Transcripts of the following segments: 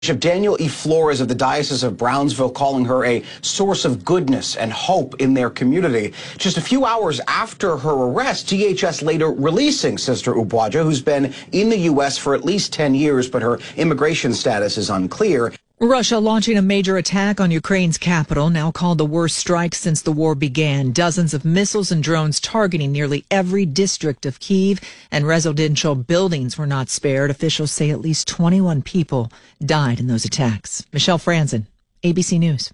Bishop Daniel E. Flores of the Diocese of Brownsville calling her a source of goodness and hope in their community. Just a few hours after her arrest, DHS later releasing Sister Ubwaja, who's been in the U.S. for at least 10 years, but her immigration status is unclear. Russia launching a major attack on Ukraine's capital, now called the worst strike since the war began. Dozens of missiles and drones targeting nearly every district of Kyiv, and residential buildings were not spared. Officials say at least 21 people died in those attacks. Michelle Franzen, ABC News.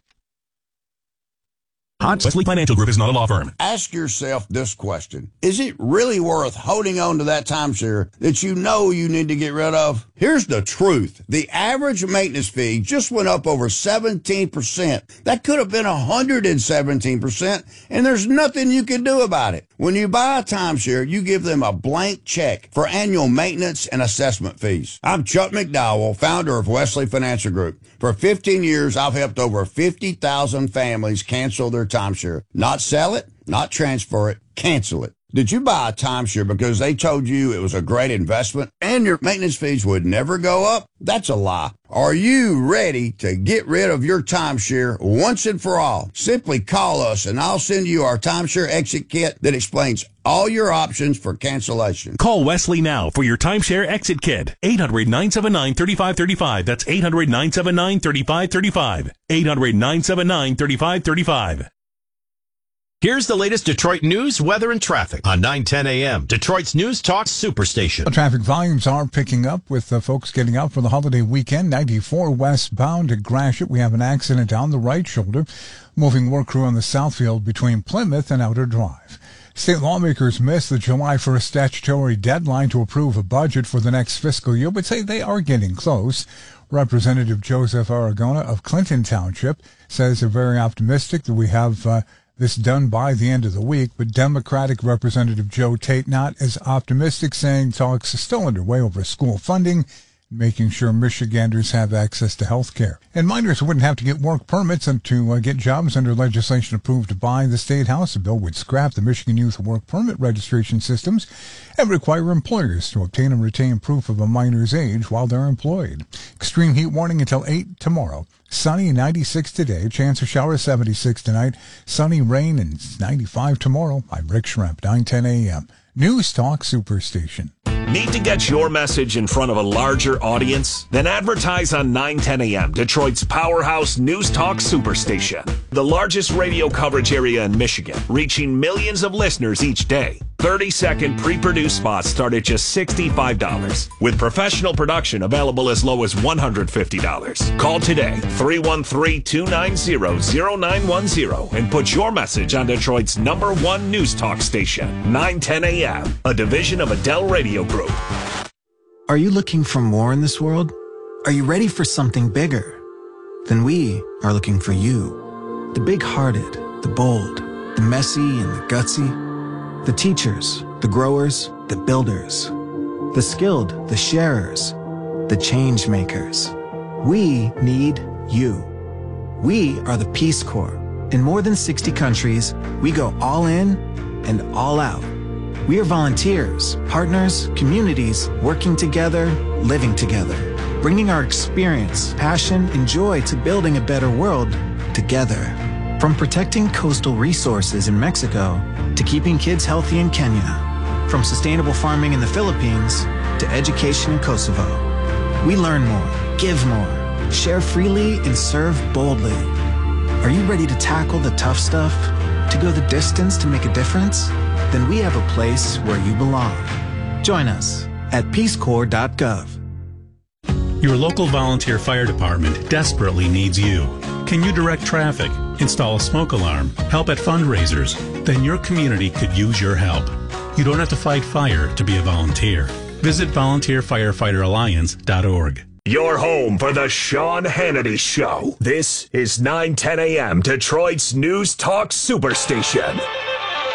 Wesley Financial Group is not a law firm. Ask yourself this question. Is it really worth holding on to that timeshare that you know you need to get rid of? Here's the truth. The average maintenance fee just went up over 17%. That could have been 117%, and there's nothing you can do about it. When you buy a timeshare, you give them a blank check for annual maintenance and assessment fees. I'm Chuck McDowell, founder of Wesley Financial Group. For 15 years, I've helped over 50,000 families cancel their timeshare. Not sell it, not transfer it, cancel it. Did you buy a timeshare because they told you it was a great investment and your maintenance fees would never go up? That's a lie. Are you ready to get rid of your timeshare once and for all? Simply call us and I'll send you our timeshare exit kit that explains all your options for cancellation. Call Wesley now for your timeshare exit kit. 800-979-3535. That's 800-979-3535. 800-979-3535. Here's the latest Detroit news, weather, and traffic on 9:10 a.m. Detroit's News Talk Superstation. Traffic volumes are picking up with folks getting out for the holiday weekend. 94 westbound at Gratiot. We have an accident on the right shoulder. Moving work crew on the Southfield between Plymouth and Outer Drive. State lawmakers missed the July 1st statutory deadline to approve a budget for the next fiscal year, but say they are getting close. Representative Joseph Aragona of Clinton Township says they're very optimistic that we have this done by the end of the week, but Democratic Representative Joe Tate not as optimistic, saying talks are still underway over school funding, making sure Michiganders have access to health care. And minors wouldn't have to get work permits and to get jobs under legislation approved by the State House. The bill would scrap the Michigan Youth Work Permit registration systems and require employers to obtain and retain proof of a minor's age while they're employed. Extreme heat warning until 8 tomorrow. Sunny, 96 today. Chance of showers, 76 tonight. Sunny, rain, and 95 tomorrow. I'm Rick Schremp, 9:10 a.m. News Talk Superstation. Need to get your message in front of a larger audience? Then advertise on 9:10 a.m., Detroit's powerhouse News Talk Superstation. The largest radio coverage area in Michigan, reaching millions of listeners each day. 30-second pre-produced spots start at just $65, with professional production available as low as $150. Call today, 313-290-0910, and put your message on Detroit's #1 News Talk station, 9:10 a.m., a division of Adele Radio Group. Are you looking for more in this world? Are you ready for something bigger? Then we are looking for you. The big-hearted, the bold, the messy and the gutsy. The teachers, the growers, the builders. The skilled, the sharers, the change makers. We need you. We are the Peace Corps. In more than 60 countries, we go all in and all out. We are volunteers, partners, communities, working together, living together, bringing our experience, passion, and joy to building a better world together. From protecting coastal resources in Mexico to keeping kids healthy in Kenya, from sustainable farming in the Philippines to education in Kosovo. We learn more, give more, share freely, and serve boldly. Are you ready to tackle the tough stuff? To go the distance to make a difference? Then we have a place where you belong. Join us at peacecorps.gov. Your local volunteer fire department desperately needs you. Can you direct traffic, install a smoke alarm, help at fundraisers? Then your community could use your help. You don't have to fight fire to be a volunteer. Visit volunteerfirefighteralliance.org. Your home for the Sean Hannity Show. This is 9:10 a.m. Detroit's News Talk Superstation.